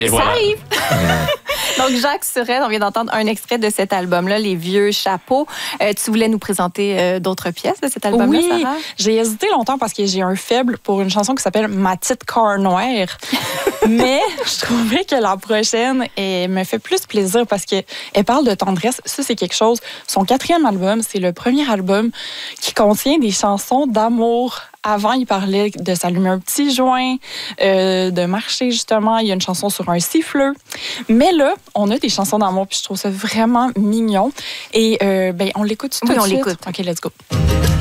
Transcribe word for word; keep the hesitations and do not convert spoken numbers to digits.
Et Ça voilà. arrive! Donc, Jacques Sorel, on vient d'entendre un extrait de cet album-là, Les Vieux Chapeaux. Euh, tu voulais nous présenter euh, d'autres pièces de cet album-là, Oui, Sarah? j'ai hésité longtemps parce que j'ai un faible pour une chanson qui s'appelle Ma petite car noire. Mais je trouvais que la prochaine elle me fait plus plaisir parce qu'elle parle de tendresse. Ça, c'est quelque chose. Son quatrième album, c'est le premier album qui contient des chansons d'amour. Avant, il parlait de s'allumer un petit joint, euh, de marcher, justement. Il y a une chanson sur un siffleux. Mais là, on a des chansons d'amour, puis je trouve ça vraiment mignon. Et euh, ben, on l'écoute tout Oui, de on suite. l'écoute. OK, let's go.